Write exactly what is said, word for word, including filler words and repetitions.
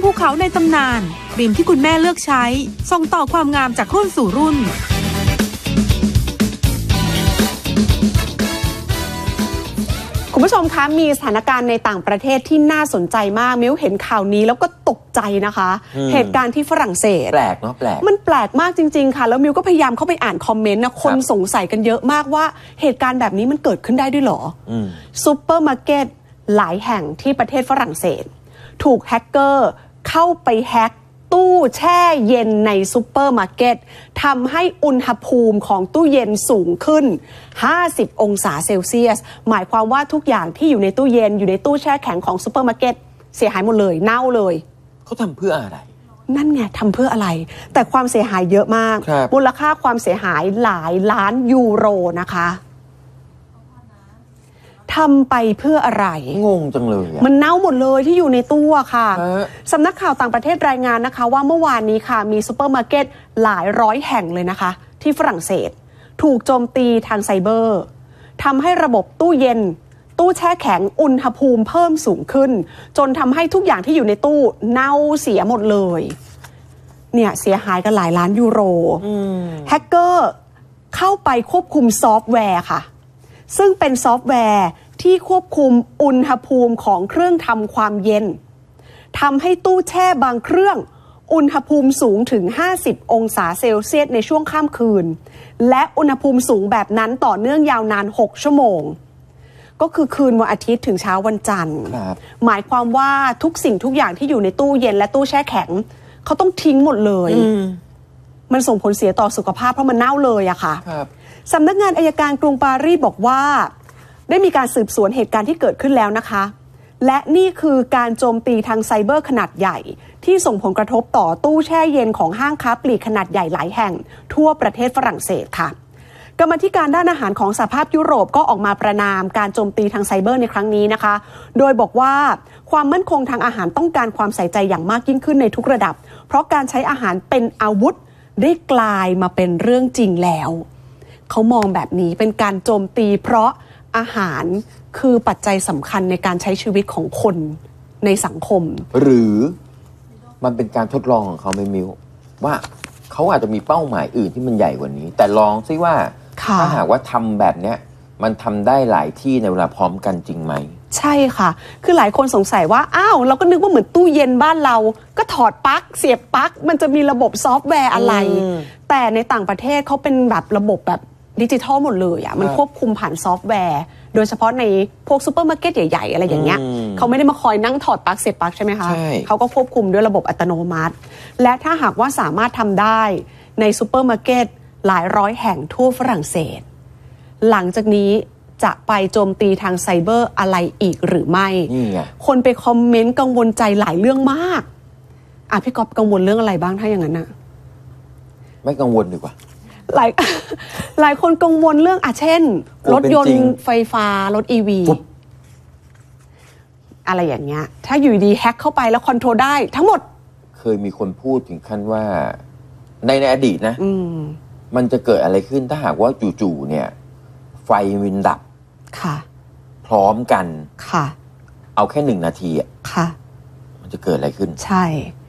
ภูเขาในตำนานครีมที่คุณแม่เลือกใช้ส่งต่อความงามจากรุ่นสู่รุ่นคุณผู้ชมคะมีสถานการณ์ในต่างประเทศที่น่าสนใจมากมิ้วเห็นข่าวนี้แล้วก็ตกใจนะคะเหตุการณ์ที่ฝรั่งเศสแปลกเนาะแปลกมันแปลกมากจริงๆค่ะแล้วมิ้วก็พยายามเข้าไปอ่านคอมเมนต์นะคนสงสัยกันเยอะมากว่าเหตุการณ์แบบนี้มันเกิดขึ้นได้ด้วยเหรอซูเปอร์มาร์เก็ตหลายแห่งที่ประเทศฝรั่งเศสถูกแฮกเกอร์เข้าไปแฮกตู้แช่เย็นในซูเปอร์มาร์เก็ตทำให้อุณหภูมิของตู้เย็นสูงขึ้นห้าสิบองศาเซลเซียสหมายความว่าทุกอย่างที่อยู่ในตู้เย็นอยู่ในตู้แช่แข็งของซูเปอร์มาร์เก็ตเสียหายหมดเลยเน่าเลยเขาทำเพื่ออะไรนั่นไงทำเพื่ออะไรแต่ความเสียหายเยอะมากมูลค่าความเสียหายหลายล้านยูโรนะคะทำไปเพื่ออะไรงงจังเลยมันเน่าหมดเลยที่อยู่ในตู้ค่ะสำนักข่าวต่างประเทศรายงานนะคะว่าเมื่อวานนี้ค่ะมีซูเปอร์มาร์เก็ตหลายร้อยแห่งเลยนะคะที่ฝรั่งเศสถูกโจมตีทางไซเบอร์ทำให้ระบบตู้เย็นตู้แช่แข็งอุณหภูมิเพิ่มสูงขึ้นจนทำให้ทุกอย่างที่อยู่ในตู้เน่าเสียหมดเลยเนี่ยเสียหายกันหลายล้านยูโรแฮกเกอร์เข้าไปควบคุมซอฟต์แวร์ค่ะซึ่งเป็นซอฟต์แวร์ที่ควบคุมอุณหภูมิของเครื่องทำความเย็นทำให้ตู้แช่บางเครื่องอุณหภูมิสูงถึงห้าสิบองศาเซลเซียสในช่วงค่ำคืนและอุณหภูมิสูงแบบนั้นต่อเนื่องยาวนานหกชั่วโมงก็คือคืนวันอาทิตย์ถึงเช้าวันจันทร์หมายความว่าทุกสิ่งทุกอย่างที่อยู่ในตู้เย็นและตู้แช่แข็งเขาต้องทิ้งหมดเลยมันส่งผลเสียต่อสุขภาพเพราะมันเน่าเลยอะค่ะสำนักงานอัยการกรุงปารีสบอกว่าได้มีการสืบสวนเหตุการณ์ที่เกิดขึ้นแล้วนะคะและนี่คือการโจมตีทางไซเบอร์ขนาดใหญ่ที่ส่งผลกระทบต่อตู้แช่เย็นของห้างค้าปลีกขนาดใหญ่หลายแห่งทั่วประเทศฝรั่งเศสค่ะกรรมาธิการด้านอาหารของสหภาพยุโรปก็ออกมาประณามการโจมตีทางไซเบอร์ในครั้งนี้นะคะโดยบอกว่าความมั่นคงทางอาหารต้องการความใส่ใจอย่างมากยิ่งขึ้นในทุกระดับเพราะการใช้อาหารเป็นอาวุธได้กลายมาเป็นเรื่องจริงแล้วเขามองแบบนี้เป็นการโจมตีเพราะอาหารคือปัจจัยสำคัญในการใช้ชีวิตของคนในสังคมหรือมันเป็นการทดลองของเขาไม่มิวว่าเขาอาจจะมีเป้าหมายอื่นที่มันใหญ่กว่านี้แต่ลองซิว่าถ้าหากว่าทำแบบเนี้ยมันทำได้หลายที่ในเวลาพร้อมกันจริงไหมใช่ค่ะคือหลายคนสงสัยว่าอ้าวเราก็นึกว่าเหมือนตู้เย็นบ้านเราก็ถอดปลั๊กเสียบปลั๊กมันจะมีระบบซอฟต์แวร์อะไรแต่ในต่างประเทศเขาเป็นแบบระบบแบบดิจิทัลหมดเลยอ่ะมันควบคุมผ่านซอฟต์แวร์โดยเฉพาะในพวกซูเปอร์มาร์เก็ตใหญ่ๆอะไรอย่างเงี้ยเขาไม่ได้มาคอยนั่งถอดปลั๊กเสียบปลั๊กใช่ไหมคะเขาก็ควบคุมด้วยระบบอัตโนมัติและถ้าหากว่าสามารถทำได้ในซูเปอร์มาร์เก็ตหลายร้อยแห่งทั่วฝรั่งเศสหลังจากนี้จะไปโจมตีทางไซเบอร์อะไรอีกหรือไม่คนไปคอมเมนต์กังวลใจหลายเรื่องมากอ่ะพี่ก๊อฟกังวลเรื่องอะไรบ้างถ้าอย่างนั้นน่ะไม่กังวลดีกว่าหลายหลายคนกังวลเรื่องอ่ะเช่นรถยนต์ไฟฟ้ารถ อี วี อะไรอย่างเงี้ยถ้าอยู่ดีแฮ็กเข้าไปแล้วคอนโทรลได้ทั้งหมดเคยมีคนพูดถึงขั้นว่าในในอดีตนะมันจะเกิดอะไรขึ้นถ้าหากว่าจู่ๆเนี่ยไฟวินดับค่ะพร้อมกันค่ะเอาแค่หนึ่งนาทีอ่ะค่ะมันจะเกิดอะไรขึ้นใช่